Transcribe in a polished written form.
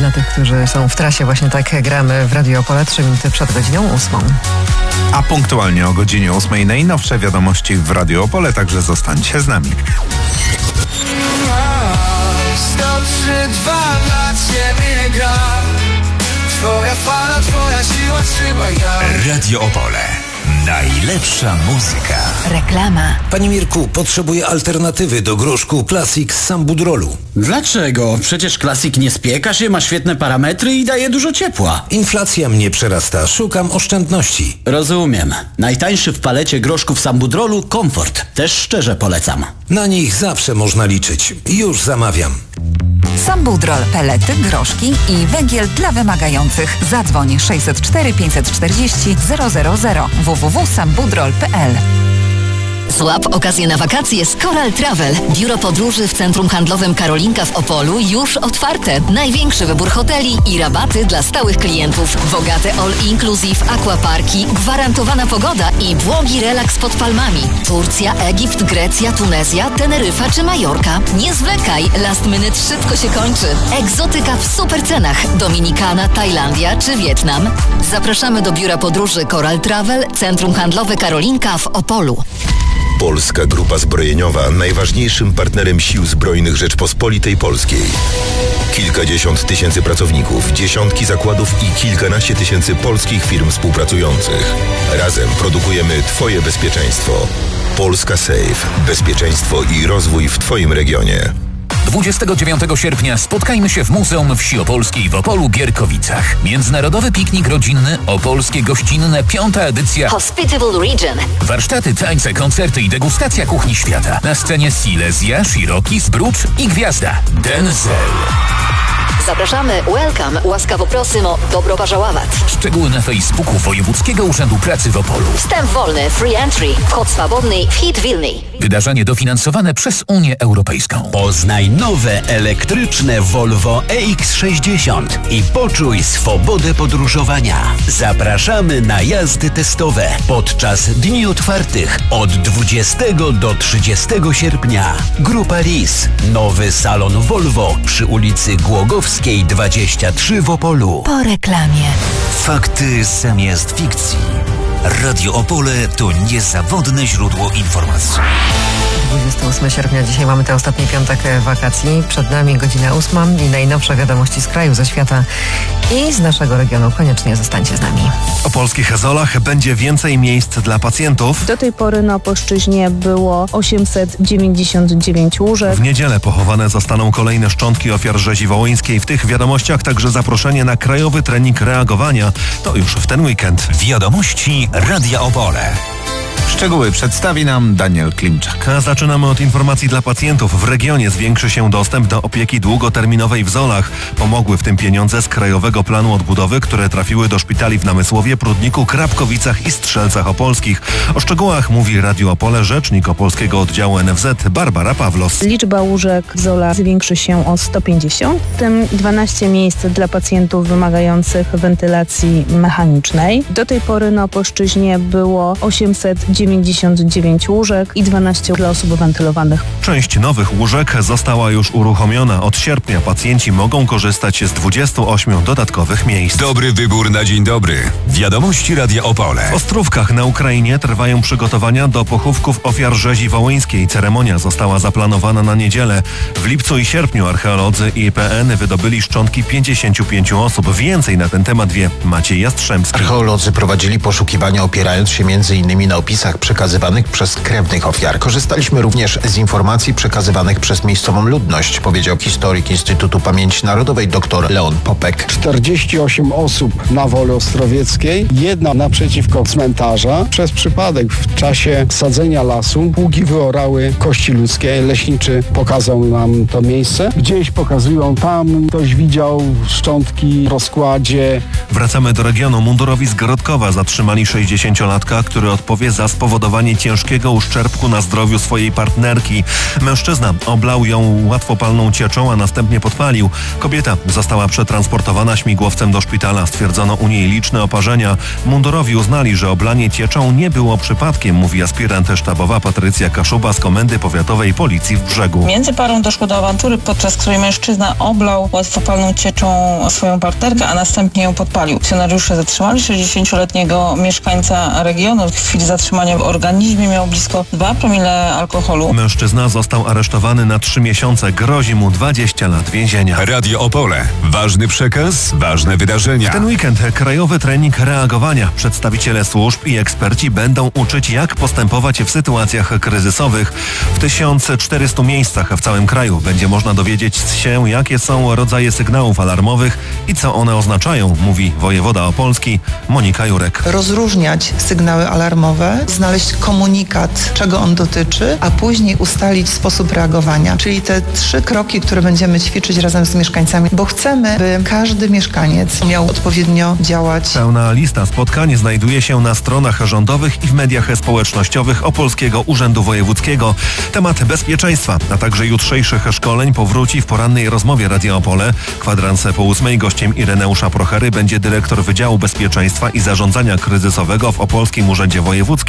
Dla tych, którzy są w trasie, właśnie tak gramy w Radio Opole 3 minuty przed godziną 8. A punktualnie o godzinie 8 najnowsze wiadomości w Radio Opole, także zostańcie z nami. 103.2 dla ciebie gra. Twoja fala, twoja siła, trzymaj ja. Radio Opole. Najlepsza muzyka. Reklama. Panie Mirku, potrzebuję alternatywy do groszku Classic z Sambudrolu. Dlaczego? Przecież Classic nie spieka się, ma świetne parametry i daje dużo ciepła. Inflacja mnie przerasta, szukam oszczędności. Rozumiem. Najtańszy w palecie groszków Sambudrolu Komfort. Też szczerze polecam. Na nich zawsze można liczyć. Już zamawiam. Sambudrol, pelety, groszki i węgiel dla wymagających. Zadzwoń 604 540 000 www.sambudrol.pl. Złap okazję na wakacje z Coral Travel. Biuro podróży w Centrum Handlowym Karolinka w Opolu już otwarte. Największy wybór hoteli i rabaty dla stałych klientów. Bogate all-inclusive aquaparki, gwarantowana pogoda i błogi relaks pod palmami. Turcja, Egipt, Grecja, Tunezja, Teneryfa czy Majorka. Nie zwlekaj, last minute szybko się kończy. Egzotyka w super cenach. Dominikana, Tajlandia czy Wietnam. Zapraszamy do biura podróży Coral Travel, Centrum Handlowe Karolinka w Opolu. Polska Grupa Zbrojeniowa, najważniejszym partnerem Sił Zbrojnych Rzeczpospolitej Polskiej. Kilkadziesiąt tysięcy pracowników, dziesiątki zakładów i kilkanaście tysięcy polskich firm współpracujących. Razem produkujemy Twoje bezpieczeństwo. Polska Safe. Bezpieczeństwo i rozwój w Twoim regionie. 29 sierpnia spotkajmy się w Muzeum Wsi Opolskiej w Opolu Bierkowicach. Międzynarodowy piknik rodzinny, opolskie gościnne, 5. edycja. Hospitable Region. Warsztaty, tańce, koncerty i degustacja kuchni świata. Na scenie Silesia, Shiroki, Zbrucz i Gwiazda Denzel. Zapraszamy, welcome, łaskawo prosimo, dobro pożałowat. Szczegóły na Facebooku Wojewódzkiego Urzędu Pracy w Opolu. Wstęp wolny, free entry, wchod swobodny, whit wilny. Wydarzenie dofinansowane przez Unię Europejską. Poznaj nowe elektryczne Volvo EX60 i poczuj swobodę podróżowania. Zapraszamy na jazdy testowe podczas Dni Otwartych od 20 do 30 sierpnia. Grupa Lis. Nowy salon Volvo przy ulicy Głogowskiej 23 w Opolu. Po reklamie. Fakty zamiast fikcji. Radio Opole to niezawodne źródło informacji. 28 sierpnia, dzisiaj mamy ten ostatni piątek wakacji. Przed nami godzina 8 i najnowsze wiadomości z kraju, ze świata i z naszego regionu. Koniecznie zostańcie z nami. O polskich zolach będzie więcej miejsc dla pacjentów. Do tej pory na Opolszczyźnie było 899 łóżek. W niedzielę pochowane zostaną kolejne szczątki ofiar rzezi wołyńskiej. W tych wiadomościach także zaproszenie na krajowy trening reagowania. To już w ten weekend. Wiadomości Radia Opole. Szczegóły przedstawi nam Daniel Klimczak. A zaczynamy od informacji dla pacjentów. W regionie zwiększy się dostęp do opieki długoterminowej w Zolach. Pomogły w tym pieniądze z Krajowego Planu Odbudowy, które trafiły do szpitali w Namysłowie, Prudniku, Krapkowicach i Strzelcach Opolskich. O szczegółach mówi Radio Opole rzecznik opolskiego oddziału NFZ Barbara Pawlos. Liczba łóżek w Zolach zwiększy się o 150, w tym 12 miejsc dla pacjentów wymagających wentylacji mechanicznej. Do tej pory na Opolszczyźnie było 899 łóżek i 12 dla osób wentylowanych. Część nowych łóżek została już uruchomiona. Od sierpnia pacjenci mogą korzystać z 28 dodatkowych miejsc. Dobry wybór na dzień dobry. Wiadomości Radia Opole. W Ostrówkach na Ukrainie trwają przygotowania do pochówków ofiar rzezi wołyńskiej. Ceremonia została zaplanowana na niedzielę. W lipcu i sierpniu archeolodzy i IPN wydobyli szczątki 55 osób. Więcej na ten temat wie Maciej Jastrzębski. Archeolodzy prowadzili poszukiwania opierając się m.in. na opisach przekazywanych przez krewnych ofiar. Korzystaliśmy również z informacji przekazywanych przez miejscową ludność, powiedział historyk Instytutu Pamięci Narodowej dr Leon Popek. 48 osób na Woli Ostrowieckiej, jedna naprzeciwko cmentarza. Przez przypadek w czasie sadzenia lasu pługi wyorały kości ludzkie. Leśniczy pokazał nam to miejsce. Gdzieś pokazują tam, ktoś widział szczątki w rozkładzie. Wracamy do regionu. Mundurowi z Grodkowa zatrzymali 60-latka, który odpowie za spowodowanie ciężkiego uszczerbku na zdrowiu swojej partnerki. Mężczyzna oblał ją łatwopalną cieczą, a następnie podpalił. Kobieta została przetransportowana śmigłowcem do szpitala. Stwierdzono u niej liczne oparzenia. Mundurowi uznali, że oblanie cieczą nie było przypadkiem, mówi aspirant sztabowa Patrycja Kaszuba z Komendy Powiatowej Policji w Brzegu. Między parą doszło do awantury, podczas której mężczyzna oblał łatwopalną cieczą swoją partnerkę, a następnie ją podpalił. Funkcjonariusze zatrzymali 60-letniego mieszkańca regionu. W chwili zatrzymania w organizmie miał blisko 2 promile alkoholu. Mężczyzna został aresztowany na 3 miesiące. Grozi mu 20 lat więzienia. Radio Opole. Ważny przekaz, ważne wydarzenia. W ten weekend krajowy trening reagowania. Przedstawiciele służb i eksperci będą uczyć, jak postępować w sytuacjach kryzysowych. W 1400 miejscach w całym kraju będzie można dowiedzieć się, jakie są rodzaje sygnałów alarmowych i co one oznaczają, mówi wojewoda opolski Monika Jurek. Rozróżniać sygnały alarmowe, znaleźć komunikat, czego on dotyczy, a później ustalić sposób reagowania. Czyli te 3 kroki, które będziemy ćwiczyć razem z mieszkańcami, bo chcemy, by każdy mieszkaniec miał odpowiednio działać. Pełna lista spotkań znajduje się na stronach rządowych i w mediach społecznościowych Opolskiego Urzędu Wojewódzkiego. Temat bezpieczeństwa, a także jutrzejszych szkoleń powróci w porannej rozmowie Radia Opole. Kwadrans po 8 gościem Ireneusza Prochery będzie dyrektor Wydziału Bezpieczeństwa i Zarządzania Kryzysowego w Opolskim Urzędzie Wojewódzkim